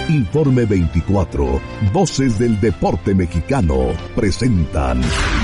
Informe 24, Voces del Deporte Mexicano, presentan.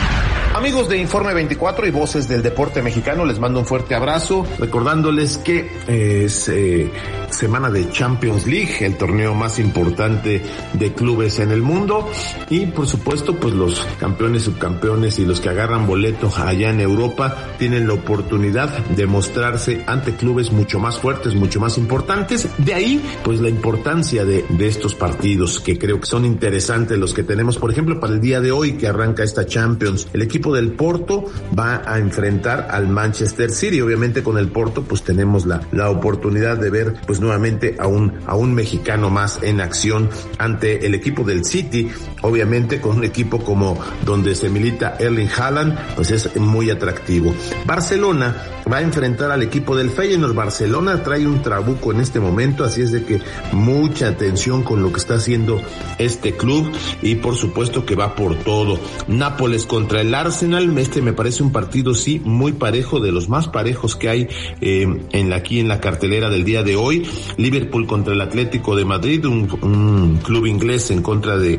Amigos de Informe 24 y Voces del Deporte Mexicano, les mando un fuerte abrazo, recordándoles que es semana de Champions League, el torneo más importante de clubes en el mundo, y por supuesto pues los campeones, subcampeones y los que agarran boletos allá en Europa tienen la oportunidad de mostrarse ante clubes mucho más fuertes, mucho más importantes. De ahí pues la importancia de estos partidos, que creo que son interesantes los que tenemos. Por ejemplo, para el día de hoy que arranca esta Champions, el equipo del Porto va a enfrentar al Manchester City. Obviamente con el Porto pues tenemos la oportunidad de ver pues nuevamente a un mexicano más en acción ante el equipo del City. Obviamente con un equipo como donde se milita Erling Haaland, pues es muy atractivo. Barcelona va a enfrentar al equipo del Feyenoord. Barcelona trae un trabuco en este momento, así es de que mucha atención con lo que está haciendo este club, y por supuesto que va por todo. Nápoles contra el Arsenal, este me parece un partido sí muy parejo, de los más parejos que hay aquí en la cartelera del día de hoy. Liverpool contra el Atlético de Madrid, un club inglés en contra de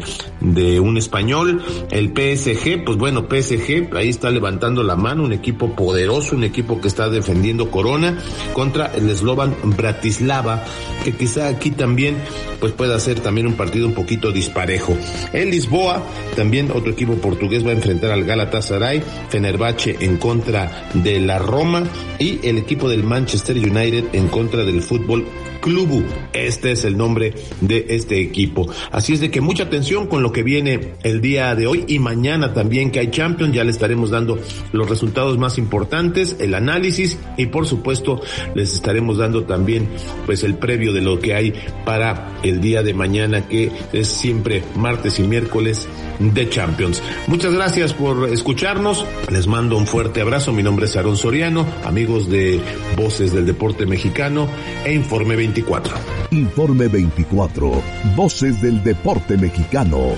un español. El PSG, pues bueno, PSG ahí está levantando la mano, un equipo poderoso, un equipo que está defendiendo corona, contra el Slovan Bratislava, que quizá aquí también pues pueda ser también un partido un poquito disparejo. El Lisboa, también otro equipo portugués, va a enfrentar al Galatasaray. Fenerbahce en contra de la Roma, y el equipo del Manchester United en contra del Fútbol Club. Este es el nombre de este equipo. Así es de que mucha atención con lo que viene el día de hoy y mañana también, que hay Champions. Ya le estaremos dando los resultados más importantes, el análisis, y por supuesto les estaremos dando también pues el previo de lo que hay para el día de mañana, que es siempre martes y miércoles de Champions. Muchas gracias por escucharnos. Les mando un fuerte abrazo. Mi nombre es Aarón Soriano, amigos de Voces del Deporte Mexicano e Informe 24. Informe 24, Voces del Deporte Mexicano.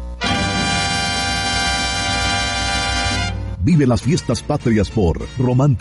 Vive las fiestas patrias por Romántica